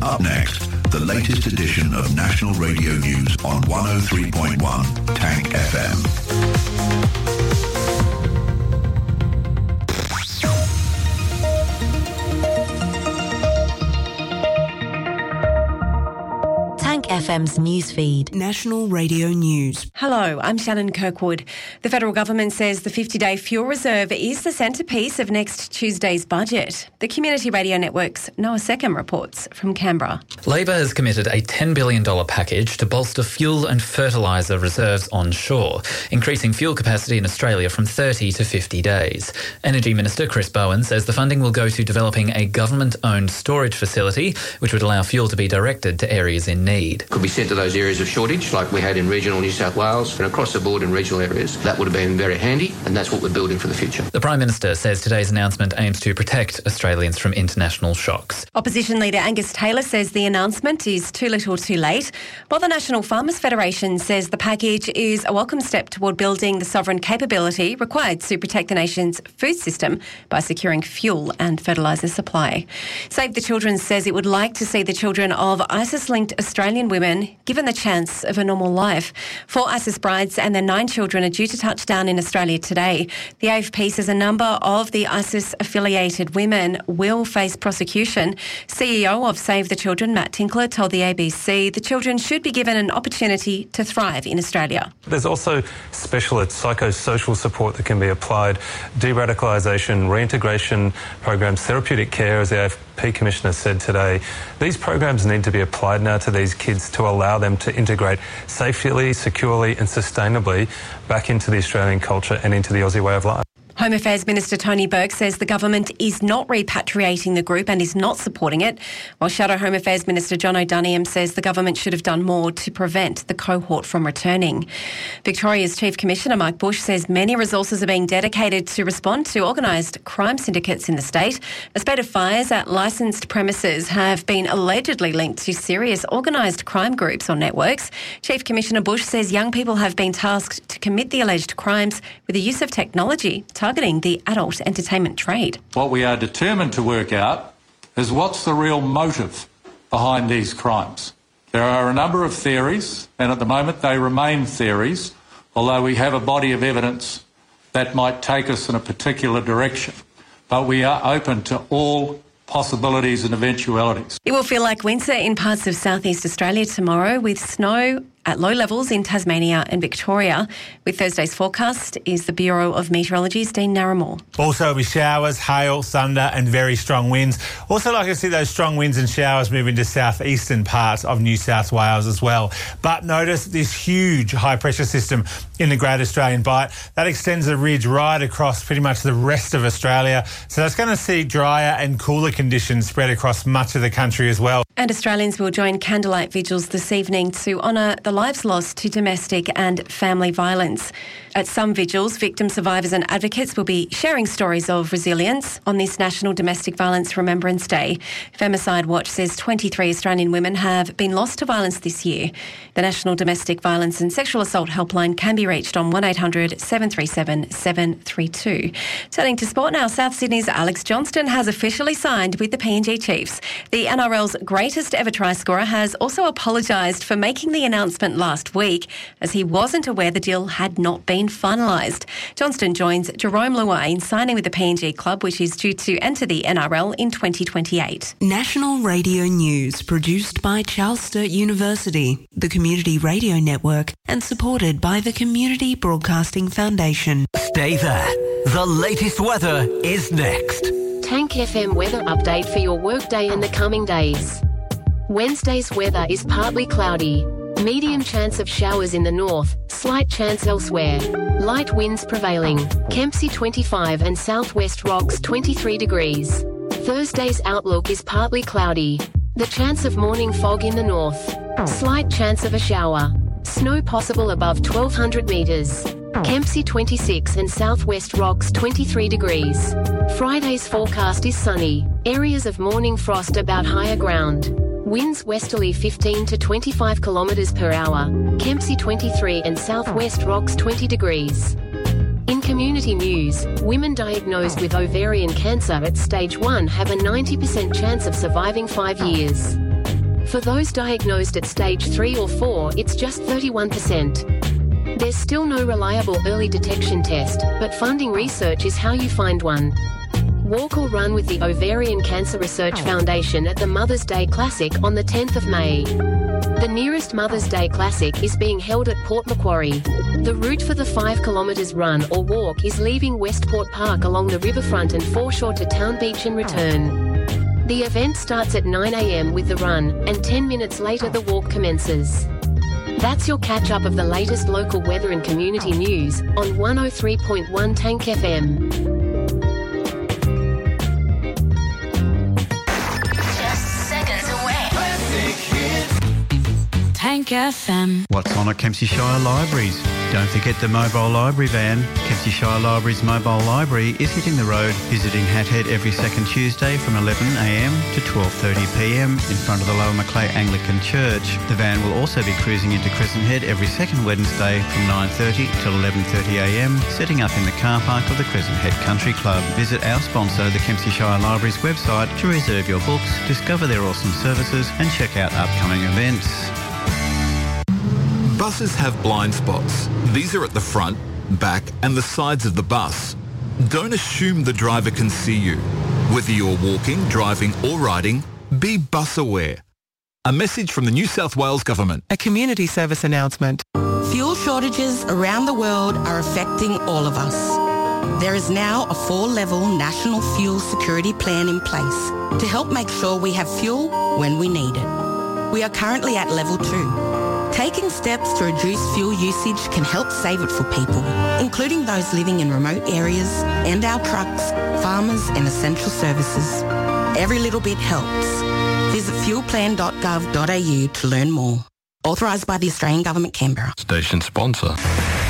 Up next, the latest edition of National Radio News on 103.1 Tank FM. FM's newsfeed. National Radio News. Hello, I'm Shannon Kirkwood. The federal government says the 50-day fuel reserve is the centrepiece of next Tuesday's budget. The Community Radio Network's Noah Seckham reports from Canberra. Labor has committed a $10 billion package to bolster fuel and fertiliser reserves onshore, increasing fuel capacity in Australia from 30 to 50 days. Energy Minister Chris Bowen says the funding will go to developing a government-owned storage facility, which would allow fuel to be directed to areas in need. Could be sent to those areas of shortage like we had in regional New South Wales and across the board in regional areas. That would have been very handy, and that's what we're building for the future. The Prime Minister says today's announcement aims to protect Australians from international shocks. Opposition leader Angus Taylor says the announcement is too little too late, while the National Farmers Federation says the package is a welcome step toward building the sovereign capability required to protect the nation's food system by securing fuel and fertiliser supply. Save the Children says it would like to see the children of ISIS-linked Australian women given the chance of a normal life. 4 ISIS brides and their 9 children are due to touch down in Australia today. The AFP says a number of the ISIS-affiliated women will face prosecution. CEO of Save the Children, Matt Tinkler, told the ABC the children should be given an opportunity to thrive in Australia. There's also specialist psychosocial support that can be applied, de-radicalisation, reintegration programs, therapeutic care, as the AFP Commissioner said today. These programs need to be applied now to these kids to allow them to integrate safely, securely and sustainably back into the Australian culture and into the Aussie way of life. Home Affairs Minister Tony Burke says the government is not repatriating the group and is not supporting it, while Shadow Home Affairs Minister John O'Donnell says the government should have done more to prevent the cohort from returning. Victoria's Chief Commissioner Mike Bush says many resources are being dedicated to respond to organised crime syndicates in the state. A spate of fires at licensed premises have been allegedly linked to serious organised crime groups or networks. Chief Commissioner Bush says young people have been tasked to commit the alleged crimes with the use of technology targeting the adult entertainment trade. What we are determined to work out is what's the real motive behind these crimes. There are a number of theories, and at the moment they remain theories, although we have a body of evidence that might take us in a particular direction. But we are open to all possibilities and eventualities. It will feel like winter in parts of southeast Australia tomorrow, with snow at low levels in Tasmania and Victoria. With Thursday's forecast is the Bureau of Meteorology's Dean Narramore. Also with showers, hail, thunder and very strong winds. Also like to see those strong winds and showers move into southeastern parts of New South Wales as well. But notice this huge high pressure system in the Great Australian Bight. That extends the ridge right across pretty much the rest of Australia. So that's going to see drier and cooler conditions spread across much of the country as well. And Australians will join candlelight vigils this evening to honour the lives lost to domestic and family violence. At some vigils, victim survivors and advocates will be sharing stories of resilience on this National Domestic Violence Remembrance Day. Femicide Watch says 23 Australian women have been lost to violence this year. The National Domestic Violence and Sexual Assault Helpline can be reached on 1800 737 732. Turning to sport now, South Sydney's Alex Johnston has officially signed with the PNG Chiefs. The NRL's greatest ever try scorer has also apologised for making the announcement last week, as he wasn't aware the deal had not been finalised. Johnston joins Jerome Luai in signing with the PNG club, which is due to enter the NRL in 2028. National Radio News, produced by Charles Sturt University, the Community Radio Network, and supported by the Community Broadcasting Foundation. Stay there. The latest weather is next. Tank FM weather update for your workday in the coming days. Wednesday's weather is partly cloudy. Medium chance of showers in the north, slight chance elsewhere. Light winds prevailing. Kempsey 25 and southwest Rocks 23 degrees. Thursday's outlook is partly cloudy. The chance of morning fog in the north. Slight chance of a shower. Snow possible above 1,200 metres. Kempsey 26 and southwest Rocks 23 degrees. Friday's forecast is sunny. Areas of morning frost about higher ground. Winds westerly 15 to 25 kilometres per hour. Kempsey 23 and southwest Rocks 20 degrees. In community news, women diagnosed with ovarian cancer at stage 1 have a 90% chance of surviving 5 years. For those diagnosed at stage 3 or 4, it's just 31%. There's still no reliable early detection test, but funding research is how you find one. Walk or run with the Ovarian Cancer Research Foundation at the Mother's Day Classic on the 10th of May. The nearest Mother's Day Classic is being held at Port Macquarie. The route for the 5 kilometres run or walk is leaving Westport Park along the riverfront and foreshore to Town Beach and return. The event starts at 9 a.m. with the run, and 10 minutes later the walk commences. That's your catch-up of the latest local weather and community news on 103.1 Tank FM. Just seconds away. Tank FM. What's on at Kempsey Shire Libraries? Don't forget the mobile library van. Kempsey Shire Libraries mobile library is hitting the road, visiting Hathead every second Tuesday from 11am to 12:30pm in front of the Lower Macleay Anglican Church. The van will also be cruising into Crescent Head every second Wednesday from 9:30 till 11:30am, setting up in the car park of the Crescent Head Country Club. Visit our sponsor, the Kempsey Shire Libraries website, to reserve your books, discover their awesome services and check out upcoming events. Buses have blind spots. These are at the front, back and the sides of the bus. Don't assume the driver can see you. Whether you're walking, driving or riding, be bus aware. A message from the New South Wales Government. A community service announcement. Fuel shortages around the world are affecting all of us. There is now a 4-level national fuel security plan in place to help make sure we have fuel when we need it. We are currently at level 2. Taking steps to reduce fuel usage can help save it for people, including those living in remote areas and our trucks, farmers and essential services. Every little bit helps. Visit fuelplan.gov.au to learn more. Authorised by the Australian Government, Canberra. Station sponsor.